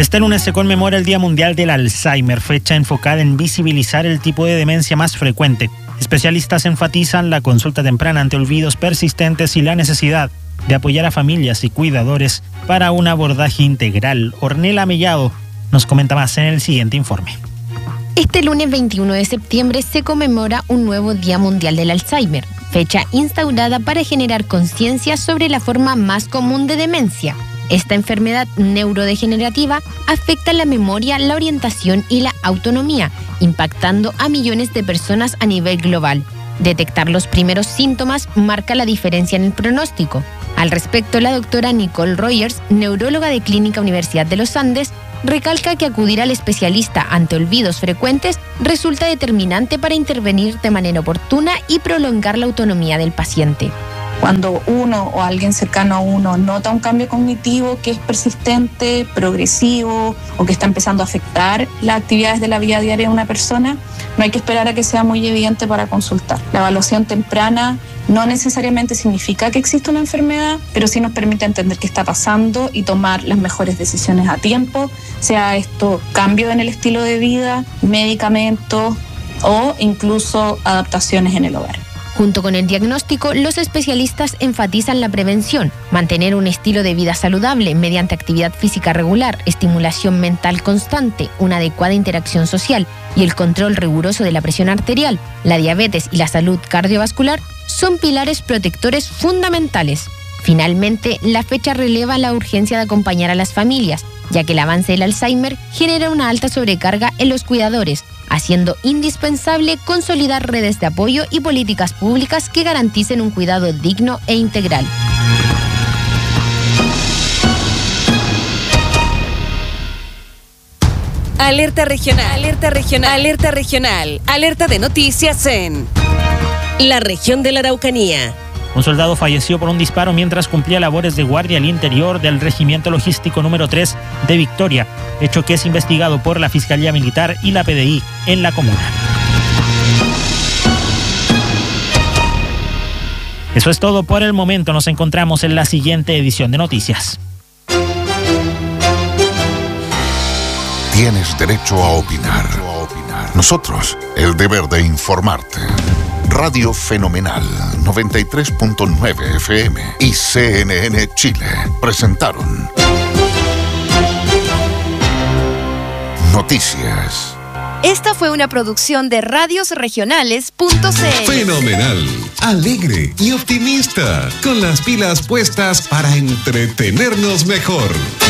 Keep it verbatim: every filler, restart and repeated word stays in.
Este lunes se conmemora el Día Mundial del Alzheimer, fecha enfocada en visibilizar el tipo de demencia más frecuente. Especialistas enfatizan la consulta temprana ante olvidos persistentes y la necesidad de apoyar a familias y cuidadores para un abordaje integral. Ornella Mellado nos comenta más en el siguiente informe. Este lunes veintiuno de septiembre se conmemora un nuevo Día Mundial del Alzheimer, fecha instaurada para generar conciencia sobre la forma más común de demencia. Esta enfermedad neurodegenerativa afecta la memoria, la orientación y la autonomía, impactando a millones de personas a nivel global. Detectar los primeros síntomas marca la diferencia en el pronóstico. Al respecto, la doctora Nicole Rogers, neuróloga de Clínica Universidad de los Andes, recalca que acudir al especialista ante olvidos frecuentes resulta determinante para intervenir de manera oportuna y prolongar la autonomía del paciente. Cuando uno o alguien cercano a uno nota un cambio cognitivo que es persistente, progresivo o que está empezando a afectar las actividades de la vida diaria de una persona, no hay que esperar a que sea muy evidente para consultar. La evaluación temprana no necesariamente significa que existe una enfermedad, pero sí nos permite entender qué está pasando y tomar las mejores decisiones a tiempo, sea esto cambio en el estilo de vida, medicamentos o incluso adaptaciones en el hogar. Junto con el diagnóstico, los especialistas enfatizan la prevención, mantener un estilo de vida saludable mediante actividad física regular, estimulación mental constante, una adecuada interacción social y el control riguroso de la presión arterial, la diabetes y la salud cardiovascular son pilares protectores fundamentales. Finalmente, la fecha releva la urgencia de acompañar a las familias, ya que el avance del Alzheimer genera una alta sobrecarga en los cuidadores, haciendo indispensable consolidar redes de apoyo y políticas públicas que garanticen un cuidado digno e integral. Alerta regional, alerta regional, alerta regional, alerta de noticias en la región de la Araucanía. Un soldado falleció por un disparo mientras cumplía labores de guardia al interior del Regimiento Logístico número tres de Victoria, hecho que es investigado por la Fiscalía Militar y la P D I en la comuna. Eso es todo por el momento. Nos encontramos en la siguiente edición de Noticias. Tienes derecho a opinar. Nosotros, el deber de informarte. Radio Fenomenal noventa y tres punto nueve F M y C N N Chile presentaron Noticias. Esta fue una producción de radios regionales punto c l. Fenomenal, alegre y optimista, con las pilas puestas para entretenernos mejor.